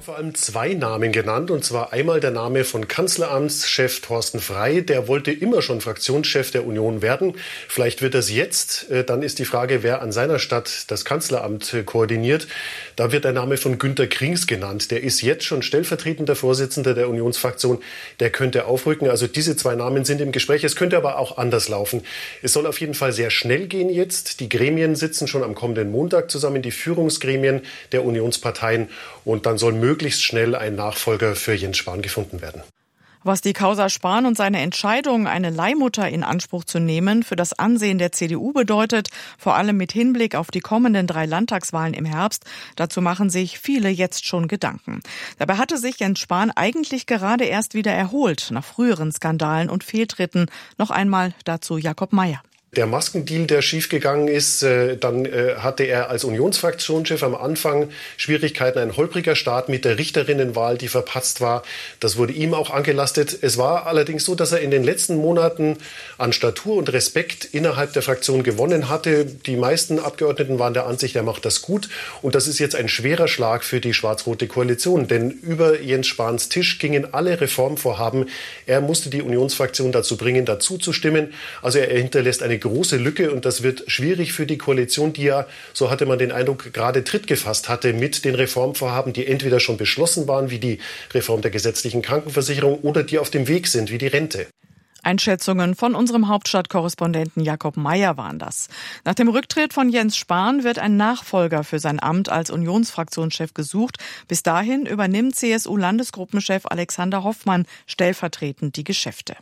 vor allem zwei Namen genannt, und zwar einmal der Name von Kanzleramtschef Thorsten Frey. Der wollte immer schon Fraktionschef der Union werden. Vielleicht wird das jetzt. Dann ist die Frage, wer an seiner Stadt das Kanzleramt koordiniert. Da wird der Name von Günter Krings genannt. Der ist jetzt schon stellvertretender Vorsitzender der Unionsfraktion. Der könnte aufrücken. Also diese zwei Namen sind im Gespräch. Es könnte aber auch anders laufen. Es soll auf jeden Fall sehr schnell gehen jetzt. Die Gremien sitzen schon am kommenden Montag zusammen, die Führungsgremien der Unionsparteien. Und dann soll möglichst schnell ein Nachfolger für Jens Spahn gefunden werden. Was die Causa Spahn und seine Entscheidung, eine Leihmutter in Anspruch zu nehmen, für das Ansehen der CDU bedeutet, vor allem mit Hinblick auf die kommenden 3 Landtagswahlen im Herbst, dazu machen sich viele jetzt schon Gedanken. Dabei hatte sich Jens Spahn eigentlich gerade erst wieder erholt, nach früheren Skandalen und Fehltritten. Noch einmal dazu Jakob Mayer. Der Maskendeal, der schiefgegangen ist, dann hatte er als Unionsfraktionschef am Anfang Schwierigkeiten, ein holpriger Start mit der Richterinnenwahl, die verpatzt war. Das wurde ihm auch angelastet. Es war allerdings so, dass er in den letzten Monaten an Statur und Respekt innerhalb der Fraktion gewonnen hatte. Die meisten Abgeordneten waren der Ansicht, er macht das gut. Und das ist jetzt ein schwerer Schlag für die schwarz-rote Koalition. Denn über Jens Spahns Tisch gingen alle Reformvorhaben. Er musste die Unionsfraktion dazu bringen, dazu zu stimmen. Also er hinterlässt eine große Lücke, und das wird schwierig für die Koalition, die ja, so hatte man den Eindruck, gerade Tritt gefasst hatte mit den Reformvorhaben, die entweder schon beschlossen waren, wie die Reform der gesetzlichen Krankenversicherung, oder die auf dem Weg sind, wie die Rente. Einschätzungen von unserem Hauptstadtkorrespondenten Jakob Mayer waren das. Nach dem Rücktritt von Jens Spahn wird ein Nachfolger für sein Amt als Unionsfraktionschef gesucht. Bis dahin übernimmt CSU-Landesgruppenchef Alexander Hoffmann stellvertretend die Geschäfte.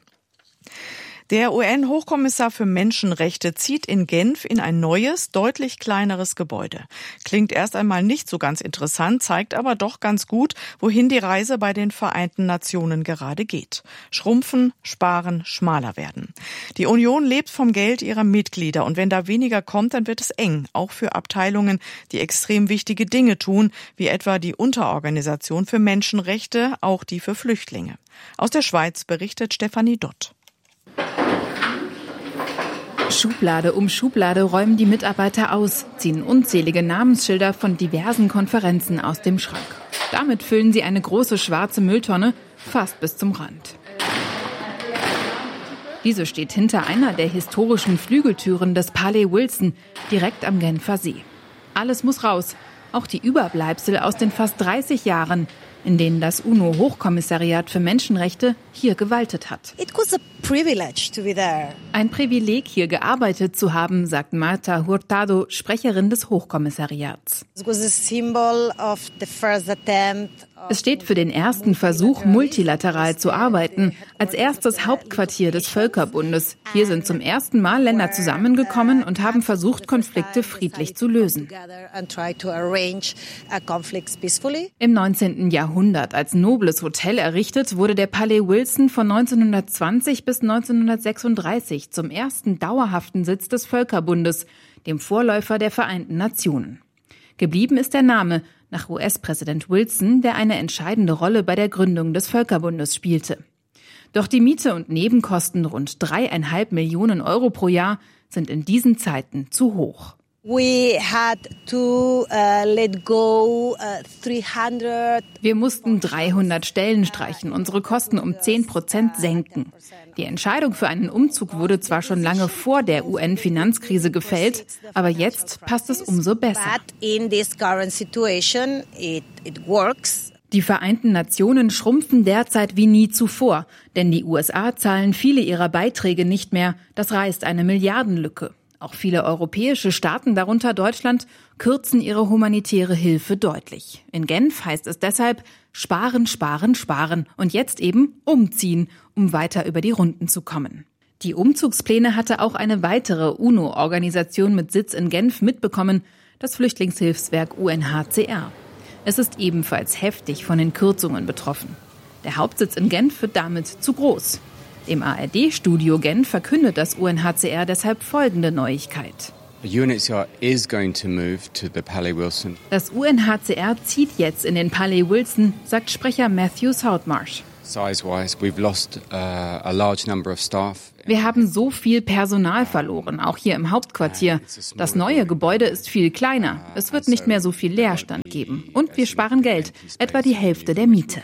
Der UN-Hochkommissar für Menschenrechte zieht in Genf in ein neues, deutlich kleineres Gebäude. Klingt erst einmal nicht so ganz interessant, zeigt aber doch ganz gut, wohin die Reise bei den Vereinten Nationen gerade geht. Schrumpfen, sparen, schmaler werden. Die Union lebt vom Geld ihrer Mitglieder, und wenn da weniger kommt, dann wird es eng, auch für Abteilungen, die extrem wichtige Dinge tun, wie etwa die Unterorganisation für Menschenrechte, auch die für Flüchtlinge. Aus der Schweiz berichtet Stefanie Dott. Schublade um Schublade räumen die Mitarbeiter aus, ziehen unzählige Namensschilder von diversen Konferenzen aus dem Schrank. Damit füllen sie eine große schwarze Mülltonne fast bis zum Rand. Diese steht hinter einer der historischen Flügeltüren des Palais Wilson, direkt am Genfer See. Alles muss raus, auch die Überbleibsel aus den fast 30 Jahren, in denen das UNO-Hochkommissariat für Menschenrechte hier gewaltet hat. Ein Privileg, hier gearbeitet zu haben, sagt Marta Hurtado, Sprecherin des Hochkommissariats. Es steht für den ersten Versuch, multilateral zu arbeiten, als erstes Hauptquartier des Völkerbundes. Hier sind zum ersten Mal Länder zusammengekommen und haben versucht, Konflikte friedlich zu lösen. Im 19. Jahrhundert als nobles Hotel errichtet, wurde der Palais Wilson von 1920 bis 1936 zum ersten dauerhaften Sitz des Völkerbundes, dem Vorläufer der Vereinten Nationen. Geblieben ist der Name nach US-Präsident Wilson, der eine entscheidende Rolle bei der Gründung des Völkerbundes spielte. Doch die Miete und Nebenkosten, rund 3,5 Millionen Euro pro Jahr, sind in diesen Zeiten zu hoch. Wir mussten 300 Stellen streichen, unsere Kosten um 10% senken. Die Entscheidung für einen Umzug wurde zwar schon lange vor der UN-Finanzkrise gefällt, aber jetzt passt es umso besser. Die Vereinten Nationen schrumpfen derzeit wie nie zuvor, denn die USA zahlen viele ihrer Beiträge nicht mehr. Das reißt eine Milliardenlücke. Auch viele europäische Staaten, darunter Deutschland, kürzen ihre humanitäre Hilfe deutlich. In Genf heißt es deshalb sparen, sparen, sparen und jetzt eben umziehen, um weiter über die Runden zu kommen. Die Umzugspläne hatte auch eine weitere UNO-Organisation mit Sitz in Genf mitbekommen, das Flüchtlingshilfswerk UNHCR. Es ist ebenfalls heftig von den Kürzungen betroffen. Der Hauptsitz in Genf wird damit zu groß. Im ARD-Studio Genf verkündet das UNHCR deshalb folgende Neuigkeit. Das UNHCR zieht jetzt in den Palais Wilson, sagt Sprecher Matthew Saltmarsh. Wir haben so viel Personal verloren, auch hier im Hauptquartier. Das neue Gebäude ist viel kleiner. Es wird nicht mehr so viel Leerstand geben. Und wir sparen Geld, etwa die Hälfte der Miete.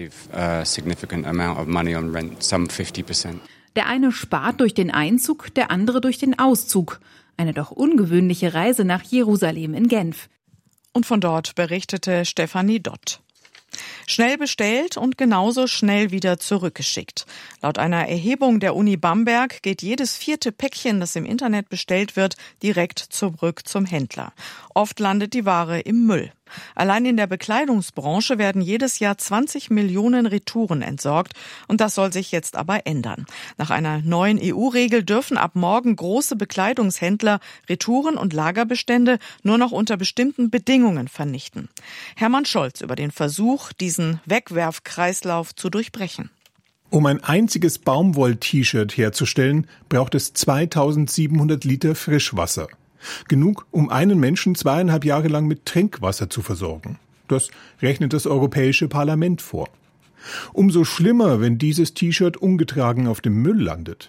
Der eine spart durch den Einzug, der andere durch den Auszug. Eine doch ungewöhnliche Reise nach Jerusalem in Genf. Und von dort berichtete Stefanie Dott. Schnell bestellt und genauso schnell wieder zurückgeschickt. Laut einer Erhebung der Uni Bamberg geht jedes 4. Päckchen, das im Internet bestellt wird, direkt zurück zum Händler. Oft landet die Ware im Müll. Allein in der Bekleidungsbranche werden jedes Jahr 20 Millionen Retouren entsorgt und das soll sich jetzt aber ändern. Nach einer neuen EU-Regel dürfen ab morgen große Bekleidungshändler Retouren und Lagerbestände nur noch unter bestimmten Bedingungen vernichten. Hermann Scholz über den Versuch, diesen Wegwerfkreislauf zu durchbrechen. Um ein einziges Baumwoll-T-Shirt herzustellen, braucht es 2700 Liter Frischwasser. Genug, um einen Menschen 2,5 Jahre lang mit Trinkwasser zu versorgen. Das rechnet das Europäische Parlament vor. Umso schlimmer, wenn dieses T-Shirt ungetragen auf dem Müll landet.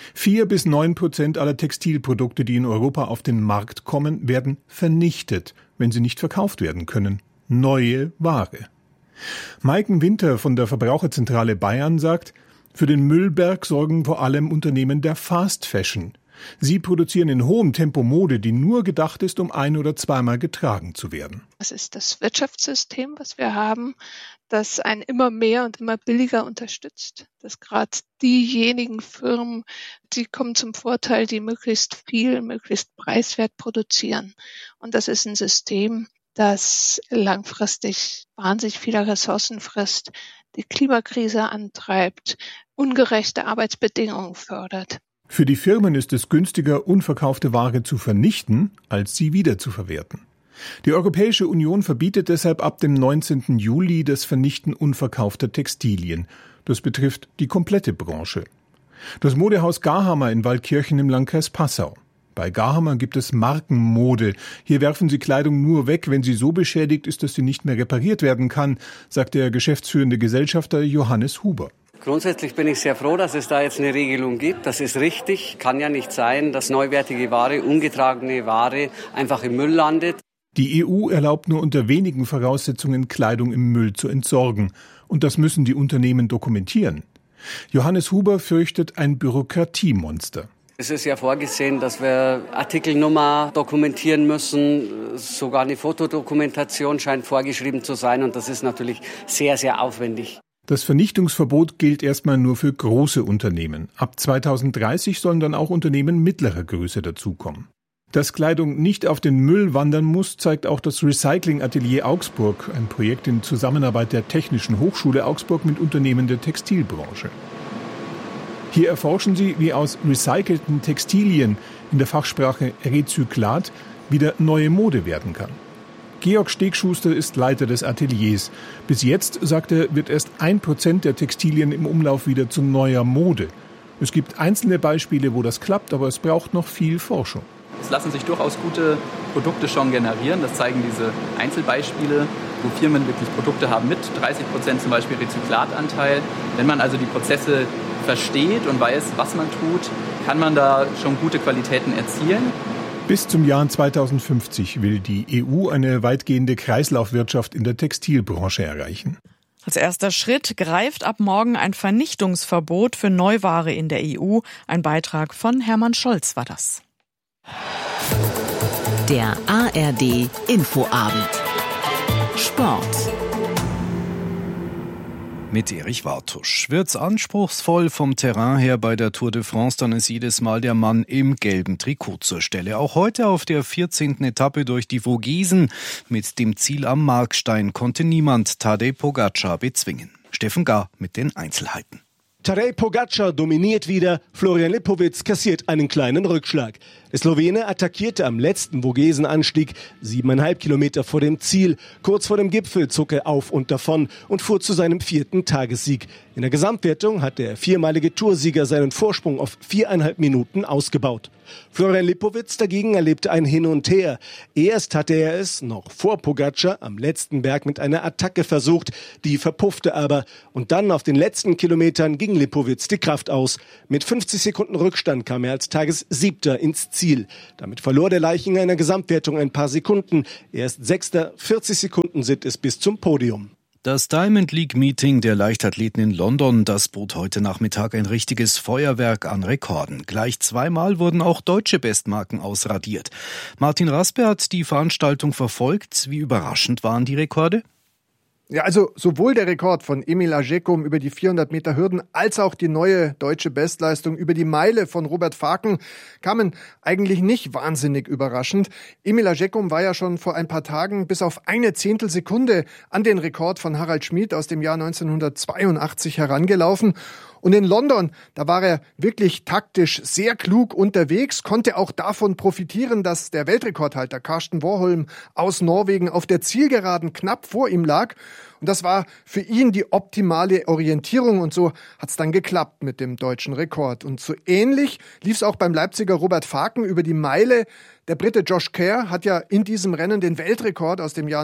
4-9% aller Textilprodukte, die in Europa auf den Markt kommen, werden vernichtet, wenn sie nicht verkauft werden können. Neue Ware. Maiken Winter von der Verbraucherzentrale Bayern sagt, für den Müllberg sorgen vor allem Unternehmen der Fast Fashion. Sie produzieren in hohem Tempo Mode, die nur gedacht ist, um ein- oder zweimal getragen zu werden. Das ist das Wirtschaftssystem, was wir haben, das einen immer mehr und immer billiger unterstützt. Dass gerade diejenigen Firmen, die kommen zum Vorteil, die möglichst viel, möglichst preiswert produzieren. Und das ist ein System, das langfristig wahnsinnig viele Ressourcen frisst, die Klimakrise antreibt, ungerechte Arbeitsbedingungen fördert. Für die Firmen ist es günstiger, unverkaufte Ware zu vernichten, als sie wiederzuverwerten. Die Europäische Union verbietet deshalb ab dem 19. Juli das Vernichten unverkaufter Textilien. Das betrifft die komplette Branche. Das Modehaus Garhammer in Waldkirchen im Landkreis Passau. Bei Garhammer gibt es Markenmode. Hier werfen sie Kleidung nur weg, wenn sie so beschädigt ist, dass sie nicht mehr repariert werden kann, sagt der geschäftsführende Gesellschafter Johannes Huber. Grundsätzlich bin ich sehr froh, dass es da jetzt eine Regelung gibt. Das ist richtig. Kann ja nicht sein, dass neuwertige Ware, ungetragene Ware einfach im Müll landet. Die EU erlaubt nur unter wenigen Voraussetzungen, Kleidung im Müll zu entsorgen. Und das müssen die Unternehmen dokumentieren. Johannes Huber fürchtet ein Bürokratiemonster. Es ist ja vorgesehen, dass wir Artikelnummer dokumentieren müssen. Sogar eine Fotodokumentation scheint vorgeschrieben zu sein. Und das ist natürlich sehr, sehr aufwendig. Das Vernichtungsverbot gilt erstmal nur für große Unternehmen. Ab 2030 sollen dann auch Unternehmen mittlerer Größe dazukommen. Dass Kleidung nicht auf den Müll wandern muss, zeigt auch das Recycling-Atelier Augsburg, ein Projekt in Zusammenarbeit der Technischen Hochschule Augsburg mit Unternehmen der Textilbranche. Hier erforschen sie, wie aus recycelten Textilien, in der Fachsprache Rezyklat, wieder neue Mode werden kann. Georg Stegschuster ist Leiter des Ateliers. Bis jetzt, sagt er, wird erst 1% der Textilien im Umlauf wieder zu neuer Mode. Es gibt einzelne Beispiele, wo das klappt, aber es braucht noch viel Forschung. Es lassen sich durchaus gute Produkte schon generieren. Das zeigen diese Einzelbeispiele, wo Firmen wirklich Produkte haben mit 30% zum Beispiel Rezyklatanteil. Wenn man also die Prozesse versteht und weiß, was man tut, kann man da schon gute Qualitäten erzielen. Bis zum Jahr 2050 will die EU eine weitgehende Kreislaufwirtschaft in der Textilbranche erreichen. Als erster Schritt greift ab morgen ein Vernichtungsverbot für Neuware in der EU. Ein Beitrag von Hermann Scholz war das. Der ARD Infoabend. Sport. Mit Erich Wartusch. Wird's anspruchsvoll vom Terrain her bei der Tour de France, dann ist jedes Mal der Mann im gelben Trikot zur Stelle. Auch heute auf der 14. Etappe durch die Vogesen mit dem Ziel am Markstein konnte niemand Tadej Pogačar bezwingen. Steffen Gar mit den Einzelheiten. Tadej Pogačar dominiert wieder, Florian Lipowitz kassiert einen kleinen Rückschlag. Der Slowene attackierte am letzten Vogesenanstieg 7,5 Kilometer vor dem Ziel. Kurz vor dem Gipfel zog er auf und davon und fuhr zu seinem 4. Tagessieg. In der Gesamtwertung hat der viermalige Toursieger seinen Vorsprung auf 4,5 Minuten ausgebaut. Florian Lipowitz dagegen erlebte ein Hin und Her. Erst hatte er es, noch vor Pogačar, am letzten Berg mit einer Attacke versucht. Die verpuffte aber. Und dann auf den letzten Kilometern ging Lipowitz die Kraft aus. Mit 50 Sekunden Rückstand kam er als Tagessiebter ins Ziel. Damit verlor der Leichinger in der Gesamtwertung ein paar Sekunden. Erst Sechster, 40 Sekunden sind es bis zum Podium. Das Diamond League Meeting der Leichtathleten in London, das bot heute Nachmittag ein richtiges Feuerwerk an Rekorden. Gleich zweimal wurden auch deutsche Bestmarken ausradiert. Martin Raspe hat die Veranstaltung verfolgt. Wie überraschend waren die Rekorde? Ja, also sowohl der Rekord von Emil Agekum über die 400 Meter Hürden als auch die neue deutsche Bestleistung über die Meile von Robert Faken kamen eigentlich nicht wahnsinnig überraschend. Emil Agekum war ja schon vor ein paar Tagen bis auf eine Zehntelsekunde an den Rekord von Harald Schmid aus dem Jahr 1982 herangelaufen. Und in London, da war er wirklich taktisch sehr klug unterwegs, konnte auch davon profitieren, dass der Weltrekordhalter Karsten Warholm aus Norwegen auf der Zielgeraden knapp vor ihm lag. Und das war für ihn die optimale Orientierung und so hat's dann geklappt mit dem deutschen Rekord. Und so ähnlich lief's auch beim Leipziger Robert Faken über die Meile. Der Brite Josh Kerr hat ja in diesem Rennen den Weltrekord aus dem Jahr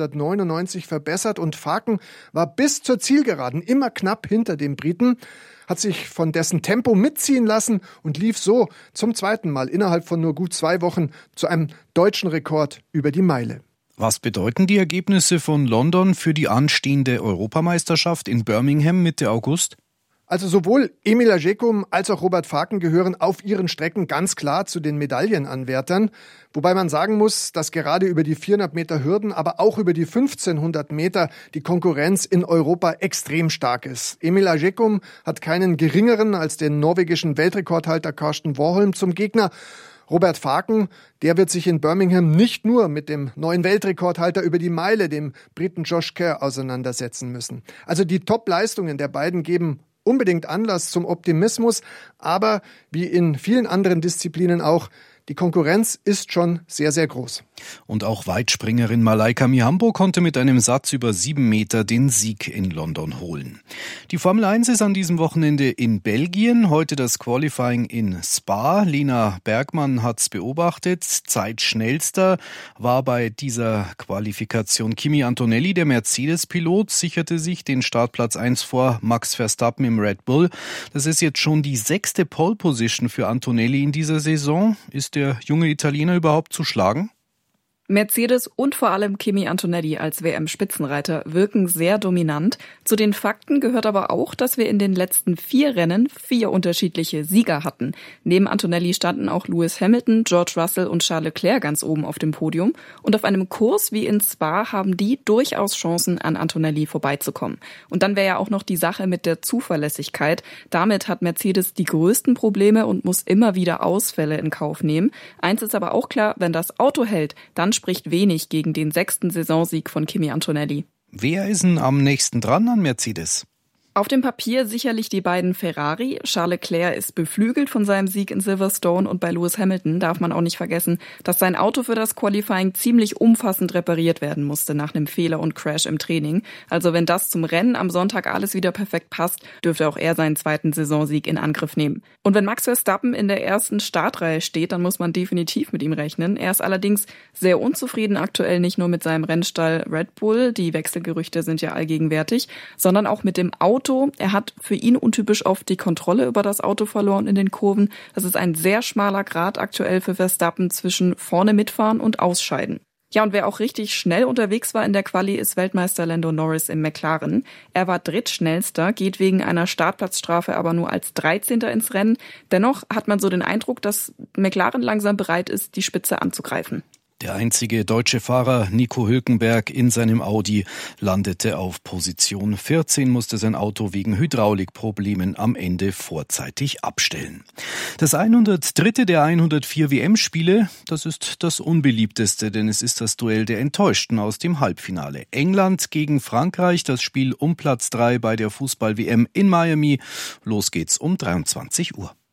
1999 verbessert und Faken war bis zur Zielgeraden immer knapp hinter dem Briten, hat sich von dessen Tempo mitziehen lassen und lief so zum zweiten Mal innerhalb von nur gut 2 Wochen zu einem deutschen Rekord über die Meile. Was bedeuten die Ergebnisse von London für die anstehende Europameisterschaft in Birmingham Mitte August? Also sowohl Emil Agekum als auch Robert Faken gehören auf ihren Strecken ganz klar zu den Medaillenanwärtern. Wobei man sagen muss, dass gerade über die 400 Meter Hürden, aber auch über die 1500 Meter die Konkurrenz in Europa extrem stark ist. Emil Agekum hat keinen geringeren als den norwegischen Weltrekordhalter Karsten Warholm zum Gegner. Robert Faken, der wird sich in Birmingham nicht nur mit dem neuen Weltrekordhalter über die Meile, dem Briten Josh Kerr, auseinandersetzen müssen. Also die Top-Leistungen der beiden geben unbedingt Anlass zum Optimismus, aber wie in vielen anderen Disziplinen auch, die Konkurrenz ist schon sehr, sehr groß. Und auch Weitspringerin Malaika Mihambo konnte mit einem Satz über 7 Meter den Sieg in London holen. Die Formel 1 ist an diesem Wochenende in Belgien. Heute das Qualifying in Spa. Lena Bergmann hat's beobachtet. Zeitschnellster war bei dieser Qualifikation Kimi Antonelli. Der Mercedes-Pilot sicherte sich den Startplatz 1 vor Max Verstappen im Red Bull. Das ist jetzt schon die 6. Pole-Position für Antonelli in dieser Saison. Ist der junge Italiener überhaupt zu schlagen? Mercedes und vor allem Kimi Antonelli als WM-Spitzenreiter wirken sehr dominant. Zu den Fakten gehört aber auch, dass wir in den letzten 4 Rennen 4 unterschiedliche Sieger hatten. Neben Antonelli standen auch Lewis Hamilton, George Russell und Charles Leclerc ganz oben auf dem Podium. Und auf einem Kurs wie in Spa haben die durchaus Chancen, an Antonelli vorbeizukommen. Und dann wäre ja auch noch die Sache mit der Zuverlässigkeit. Damit hat Mercedes die größten Probleme und muss immer wieder Ausfälle in Kauf nehmen. Eins ist aber auch klar, wenn das Auto hält, dann spricht wenig gegen den 6. Saisonsieg von Kimi Antonelli. Wer ist denn am nächsten dran an Mercedes? Auf dem Papier sicherlich die beiden Ferrari. Charles Leclerc ist beflügelt von seinem Sieg in Silverstone und bei Lewis Hamilton darf man auch nicht vergessen, dass sein Auto für das Qualifying ziemlich umfassend repariert werden musste nach einem Fehler und Crash im Training. Also wenn das zum Rennen am Sonntag alles wieder perfekt passt, dürfte auch er seinen 2. Saisonsieg in Angriff nehmen. Und wenn Max Verstappen in der ersten Startreihe steht, dann muss man definitiv mit ihm rechnen. Er ist allerdings sehr unzufrieden aktuell nicht nur mit seinem Rennstall Red Bull, die Wechselgerüchte sind ja allgegenwärtig, sondern auch mit dem Auto. Er hat für ihn untypisch oft die Kontrolle über das Auto verloren in den Kurven. Das ist ein sehr schmaler Grat aktuell für Verstappen zwischen vorne mitfahren und ausscheiden. Ja, und wer auch richtig schnell unterwegs war in der Quali, ist Weltmeister Lando Norris im McLaren. Er war drittschnellster, geht wegen einer Startplatzstrafe aber nur als 13. ins Rennen. Dennoch hat man so den Eindruck, dass McLaren langsam bereit ist, die Spitze anzugreifen. Der einzige deutsche Fahrer Nico Hülkenberg in seinem Audi landete auf Position 14, musste sein Auto wegen Hydraulikproblemen am Ende vorzeitig abstellen. Das 103. der 104 WM-Spiele, das ist das unbeliebteste, denn es ist das Duell der Enttäuschten aus dem Halbfinale. England gegen Frankreich, das Spiel um Platz 3 bei der Fußball-WM in Miami. Los geht's um 23 Uhr.